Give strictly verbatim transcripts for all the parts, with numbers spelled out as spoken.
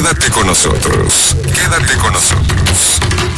Quédate con nosotros, quédate con nosotros.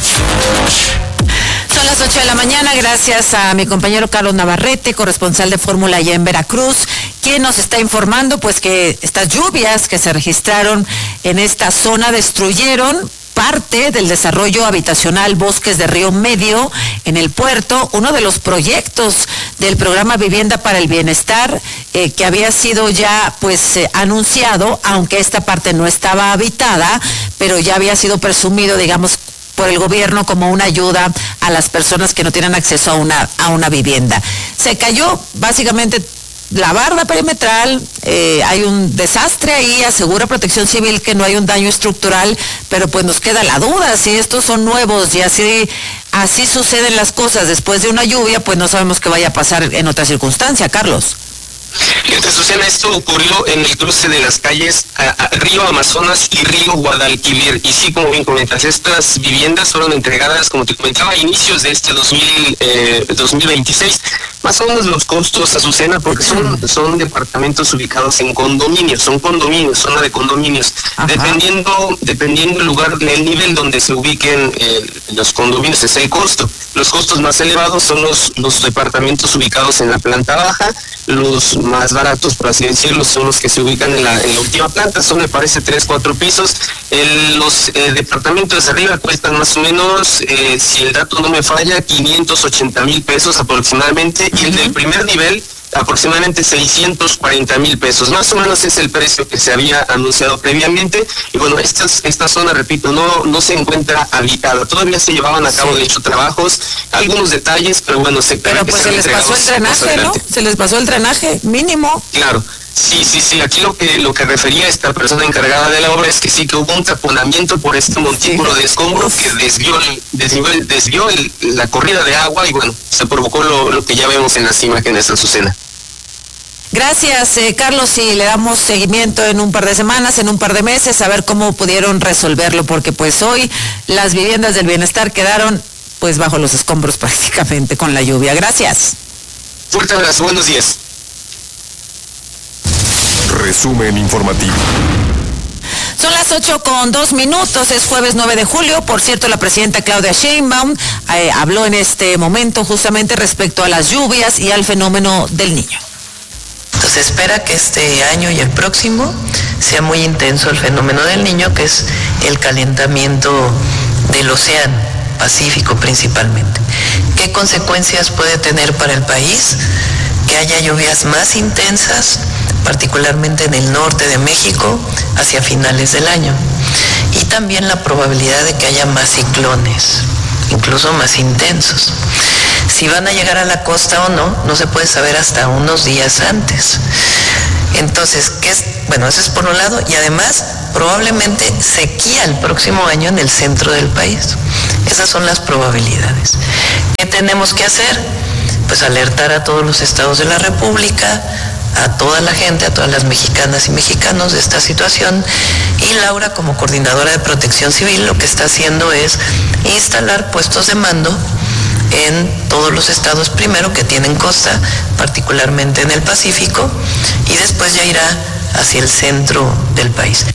Son las ocho de la mañana, gracias a mi compañero Carlos Navarrete, corresponsal de Fórmula allá en Veracruz, quien nos está informando pues que estas lluvias que se registraron en esta zona destruyeron parte del desarrollo habitacional Bosques de Río Medio en el puerto, uno de los proyectos del programa Vivienda para el Bienestar eh, que había sido ya pues eh, anunciado, aunque esta parte no estaba habitada, pero ya había sido presumido, digamos, por el gobierno como una ayuda a las personas que no tienen acceso a una, a una vivienda. Se cayó básicamente la barda perimetral, eh, hay un desastre ahí, asegura Protección Civil que no hay un daño estructural, pero pues nos queda la duda, si estos son nuevos y así, así suceden las cosas después de una lluvia, pues no sabemos qué vaya a pasar en otra circunstancia, Carlos. Fíjate, Susana, esto ocurrió en el cruce de las calles a, a Río Amazonas y Río Guadalquivir. Y sí, como bien comentas, estas viviendas fueron entregadas, como te comentaba, a inicios de este dos mil, eh, dos mil veintiséis. Más o menos los costos, Azucena, porque son, son departamentos ubicados en condominios, son condominios, zona de condominios. Ajá. Dependiendo dependiendo el lugar, el nivel donde se ubiquen eh, los condominios, es el costo. Los costos más elevados son los, los departamentos ubicados en la planta baja, los más baratos, por así decirlo, son los que se ubican en la, en la última planta, son, me parece, tres, cuatro pisos. El, los eh, departamentos de arriba cuestan más o menos, eh, si el dato no me falla, quinientos ochenta mil pesos aproximadamente, y el del primer nivel, aproximadamente seiscientos cuarenta mil pesos. Más o menos es el precio que se había anunciado previamente. Y bueno, esta, esta zona, repito, no, no se encuentra habitada. Todavía se llevaban a cabo, sí, de hecho, trabajos, algunos detalles, pero bueno, se Pero pues se les pasó el drenaje, ¿no? Se les pasó el drenaje, mínimo. Claro. Sí, sí, sí, aquí lo que lo que refería esta persona encargada de la obra es que sí, que hubo un taponamiento por este montículo de escombros que desvió, el, desvió, el, desvió el, la corrida de agua y bueno, se provocó lo, lo que ya vemos en las imágenes, Azucena. Gracias, eh, Carlos, y le damos seguimiento en un par de semanas, en un par de meses, a ver cómo pudieron resolverlo, porque pues hoy las viviendas del bienestar quedaron pues bajo los escombros prácticamente con la lluvia. Gracias. Fuerte abrazo, buenos días. Resumen informativo. Son las ocho con dos minutos, es jueves nueve de julio. Por cierto, la presidenta Claudia Sheinbaum eh, habló en este momento justamente respecto a las lluvias y al fenómeno del Niño. Entonces espera que este año y el próximo sea muy intenso el fenómeno del Niño, que es el calentamiento del océano Pacífico principalmente. ¿Qué consecuencias puede tener para el país? Que haya lluvias más intensas, particularmente en el norte de México, hacia finales del año. Y también la probabilidad de que haya más ciclones, incluso más intensos. Si van a llegar a la costa o no, no se puede saber hasta unos días antes. Entonces, ¿qué es? Bueno, eso es por un lado, y además probablemente sequía el próximo año en el centro del país. Esas son las probabilidades. ¿Qué tenemos que hacer? Pues alertar a todos los estados de la República, a toda la gente, a todas las mexicanas y mexicanos de esta situación, y Laura, como coordinadora de Protección Civil, lo que está haciendo es instalar puestos de mando en todos los estados primero que tienen costa, particularmente en el Pacífico, y después ya irá hacia el centro del país.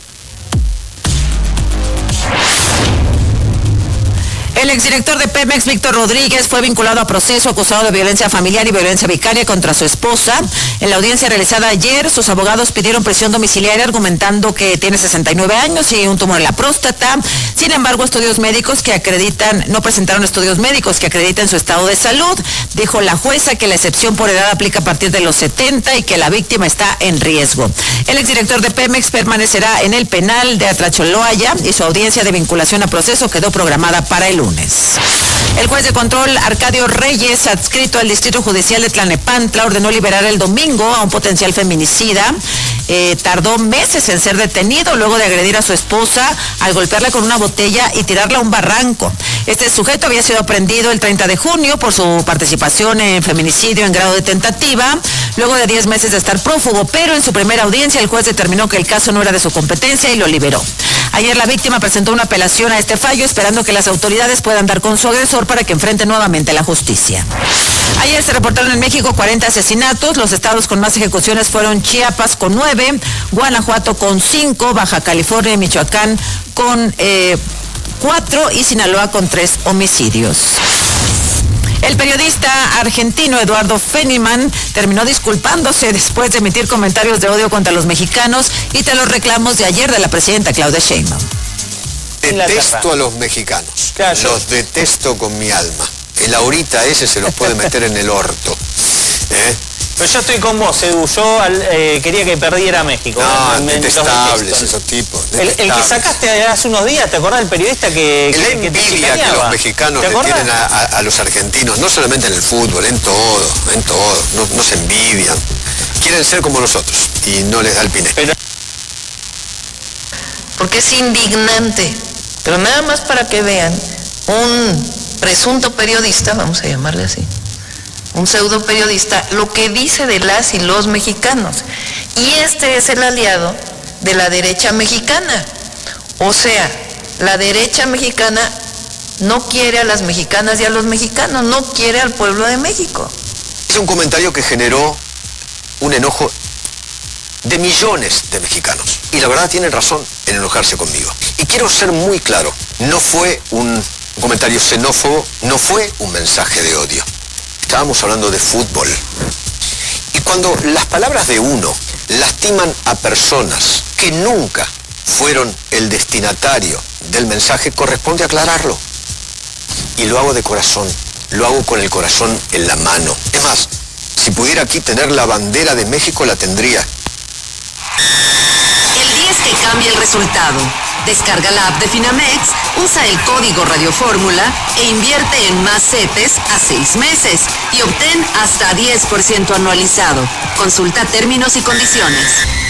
El exdirector de Pemex, Víctor Rodríguez, fue vinculado a proceso acusado de violencia familiar y violencia vicaria contra su esposa. En la audiencia realizada ayer, sus abogados pidieron prisión domiciliaria argumentando que tiene sesenta y nueve años y un tumor en la próstata. Sin embargo, estudios médicos que acreditan, no presentaron estudios médicos que acrediten su estado de salud. Dijo la jueza que la excepción por edad aplica a partir de los setenta y que la víctima está en riesgo. El exdirector de Pemex permanecerá en el penal de Atracholoaya y su audiencia de vinculación a proceso quedó programada para el lunes. El juez de control Arcadio Reyes, adscrito al Distrito Judicial de Tlalnepantla, ordenó liberar el domingo a un potencial feminicida. Eh, tardó meses en ser detenido luego de agredir a su esposa al golpearla con una botella y tirarla a un barranco. Este sujeto había sido aprehendido el treinta de junio por su participación en feminicidio en grado de tentativa, luego de diez meses de estar prófugo, pero en su primera audiencia el juez determinó que el caso no era de su competencia y lo liberó. Ayer la víctima presentó una apelación a este fallo, esperando que las autoridades autoridades puedan dar con su agresor para que enfrente nuevamente la justicia. Ayer se reportaron en México cuarenta asesinatos. Los estados con más ejecuciones fueron Chiapas con nueve, Guanajuato con cinco, Baja California y Michoacán con eh, cuatro y Sinaloa con tres homicidios. El periodista argentino Eduardo Feynman terminó disculpándose después de emitir comentarios de odio contra los mexicanos y tras los reclamos de ayer de la presidenta Claudia Sheinbaum. Detesto a los mexicanos, claro, los detesto con mi alma. El ahorita ese se los puede meter en el orto. ¿Eh? Pero yo estoy con vos, Edu. Yo eh, quería que perdiera México. No, me, detestables esos tipos. El, el que sacaste hace unos días, ¿te acordás del periodista que, la que, que envidia que los mexicanos le tienen a, a, a los argentinos, no solamente en el fútbol, en todo, en todo. No, no se envidian. Quieren ser como nosotros y no les da el piné. Pero... porque es indignante. Pero nada más para que vean, un presunto periodista, vamos a llamarle así, un pseudo periodista, lo que dice de las y los mexicanos. Y este es el aliado de la derecha mexicana. O sea, la derecha mexicana no quiere a las mexicanas y a los mexicanos, no quiere al pueblo de México. Es un comentario que generó un enojo de millones de mexicanos. Y la verdad tienen razón en enojarse conmigo. Y quiero ser muy claro, no fue un comentario xenófobo, no fue un mensaje de odio. Estábamos hablando de fútbol. Y cuando las palabras de uno lastiman a personas que nunca fueron el destinatario del mensaje, corresponde aclararlo. Y lo hago de corazón, lo hago con el corazón en la mano. Es más, si pudiera aquí tener la bandera de México, la tendría. El día es que cambia el resultado. Descarga la app de Finamex, usa el código Radio Fórmula e invierte en más CETES a seis meses y obtén hasta diez por ciento anualizado. Consulta términos y condiciones.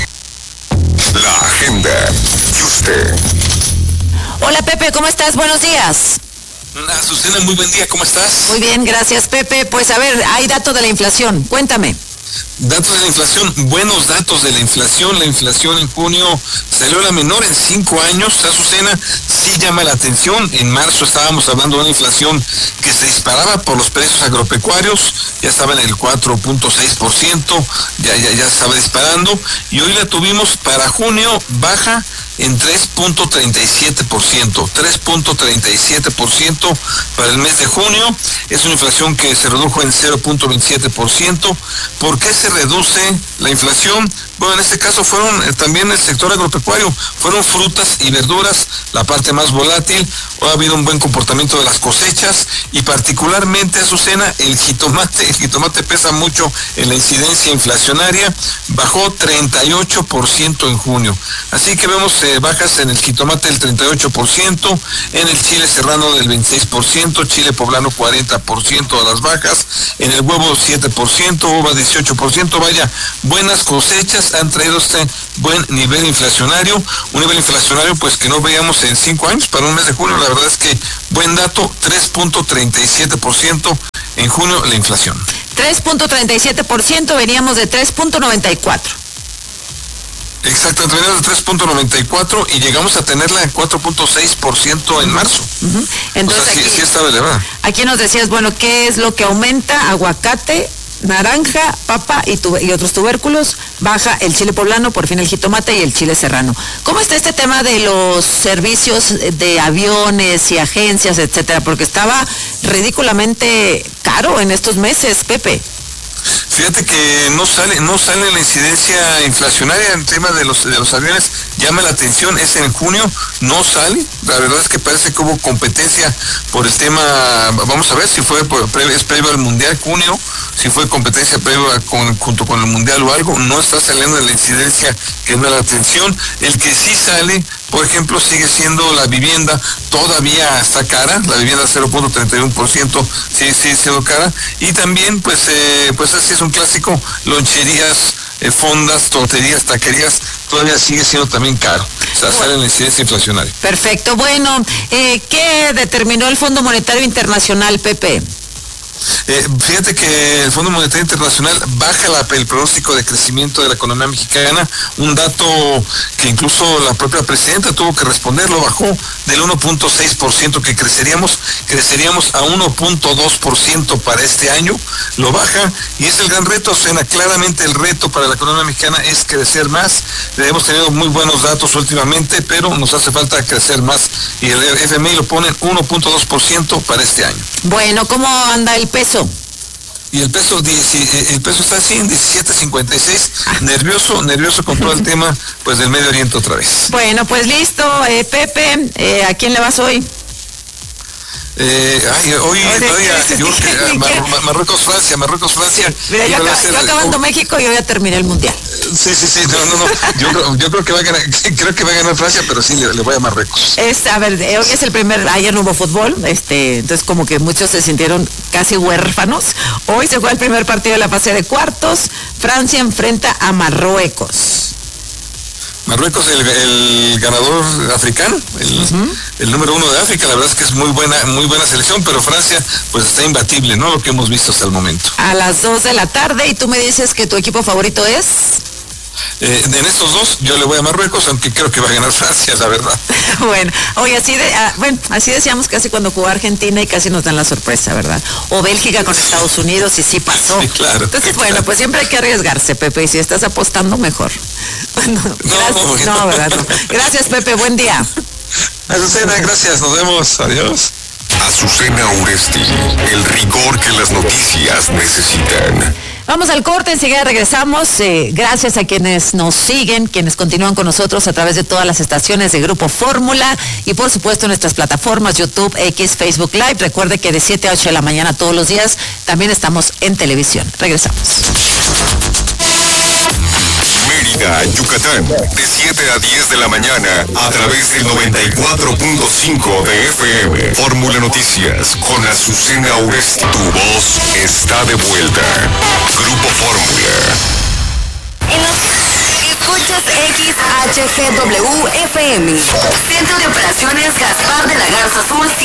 La agenda y usted. Hola Pepe, ¿cómo estás? Buenos días. Azucena, muy buen día, ¿cómo estás? Muy bien, gracias Pepe. Pues a ver, hay datos de la inflación, cuéntame. Datos de la inflación, buenos datos de la inflación. La inflación en junio salió la menor en cinco años. Azucena, sí llama la atención. En marzo estábamos hablando de una inflación que se disparaba por los precios agropecuarios. Ya estaba en el cuatro punto seis por ciento, ya, ya, ya estaba disparando. Y hoy la tuvimos para junio baja en tres punto treinta y siete por ciento. tres punto treinta y siete por ciento para el mes de junio. Es una inflación que se redujo en cero punto veintisiete por ciento. ¿Por qué se reduce la inflación? Bueno, en este caso fueron eh, también el sector agropecuario, fueron frutas y verduras, la parte más volátil. Hoy ha habido un buen comportamiento de las cosechas y particularmente, Azucena, el jitomate. El jitomate pesa mucho en la incidencia inflacionaria, bajó treinta y ocho por ciento en junio. Así que vemos eh, bajas en el jitomate del treinta y ocho por ciento, en el chile serrano del veintiséis por ciento, chile poblano cuarenta por ciento de las bajas, en el huevo siete por ciento, uva dieciocho por ciento. Vaya, buenas cosechas han traído este buen nivel inflacionario, un nivel inflacionario pues que no veíamos en cinco años para un mes de junio. La verdad es que buen dato, tres punto treinta y siete por ciento en junio la inflación. tres punto treinta y siete por ciento, veníamos de tres punto noventa y cuatro. Exacto, veníamos de tres punto noventa y cuatro y llegamos a tenerla en cuatro punto seis por ciento en marzo. Uh-huh. Entonces, o sea, sí, aquí, sí estaba elevada. Aquí nos decías, bueno, ¿qué es lo que aumenta? Aguacate, naranja, papa y, tu, y otros tubérculos, baja el chile poblano, por fin el jitomate y el chile serrano. ¿Cómo está este tema de los servicios de aviones y agencias, etcétera? Porque estaba ridículamente caro en estos meses, Pepe. Fíjate que no sale, no sale la incidencia inflacionaria en el tema de los de los aviones, llama la atención, es en junio, no sale. La verdad es que parece que hubo competencia por el tema, vamos a ver si fue por, es previo al Mundial, junio, si fue competencia previo con, junto con el Mundial o algo, no está saliendo de la incidencia que llama la atención. El que sí sale, por ejemplo, sigue siendo la vivienda, todavía está cara, la vivienda cero punto treinta y uno por ciento sigue, sigue siendo cara, y también pues eh, pues así es un clásico, loncherías, eh, fondas, torterías, taquerías, todavía sigue siendo también caro, o sea, sale en la incidencia inflacionaria. Perfecto, bueno, eh, ¿qué determinó el Fondo Monetario Internacional, Pepe? Eh, fíjate que el Fondo Monetario Internacional baja la, el pronóstico de crecimiento de la economía mexicana, un dato que incluso la propia presidenta tuvo que responder, lo bajó del uno punto seis por ciento que creceríamos, creceríamos a uno punto dos por ciento para este año, lo baja y es el gran reto, Susana, claramente el reto para la economía mexicana es crecer más, hemos tenido muy buenos datos últimamente, pero nos hace falta crecer más y el F M I lo pone uno punto dos por ciento para este año. Bueno, ¿cómo anda el peso? Y el peso, el peso está así en diecisiete cincuenta y seis, nervioso, nervioso con todo el tema pues del Medio Oriente otra vez. Bueno, pues listo, eh, Pepe, eh, ¿a quién le vas hoy? Eh, ay, hoy, hoy a, yo, a Mar, Marruecos, Francia, Marruecos, Francia. Mira, yo, acá, ser, yo acabando oh, México y yo ya terminé el mundial. Sí, sí, sí, no, no, no. Yo, creo, yo creo que va a ganar, creo que va a ganar Francia, pero sí le, le voy a Marruecos. Es, a ver, hoy es el primer, ayer no hubo fútbol, este, entonces como que muchos se sintieron casi huérfanos. Hoy se juega el primer partido de la fase de cuartos. Francia enfrenta a Marruecos. Marruecos, el, el ganador africano, el, uh-huh. el número uno de África, la verdad es que es muy buena, muy buena selección, pero Francia pues está imbatible, ¿no? Lo que hemos visto hasta el momento. A las dos de la tarde, y tú me dices que tu equipo favorito es... Eh, en estos dos yo le voy a Marruecos, aunque creo que va a ganar Francia, la verdad. Bueno, oye, así de, ah, bueno, así decíamos casi cuando jugó Argentina y casi nos dan la sorpresa, ¿verdad? O Bélgica con Estados Unidos y sí pasó. Sí, claro. Entonces, bueno, claro. Pues siempre hay que arriesgarse, Pepe, y si estás apostando, mejor. Bueno, no, gracias, no, ¿verdad? No. Gracias, Pepe, buen día. Azucena, gracias, nos vemos, adiós. Azucena Uresti, el rigor que las noticias necesitan. Vamos al corte, enseguida regresamos. Eh, gracias a quienes nos siguen, quienes continúan con nosotros a través de todas las estaciones de Grupo Fórmula y por supuesto nuestras plataformas YouTube, X, Facebook Live. Recuerde que de siete a ocho de la mañana todos los días también estamos en televisión. Regresamos. Mérida, Yucatán, de siete a diez de la mañana, a través del noventa y cuatro punto cinco de F M. Fórmula Noticias, con Azucena Uresti. Tu voz está de vuelta. Grupo Fórmula. En los... Escuchas X H G W F M. Centro de Operaciones Gaspar de la Garza Azul.